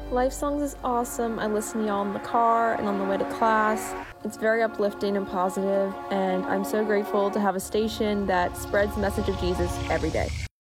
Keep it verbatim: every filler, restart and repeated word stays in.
Life Songs is awesome. I listen to y'all in the car and on the way to class. It's very uplifting and positive, and I'm so grateful to have a station that spreads the message of Jesus every day.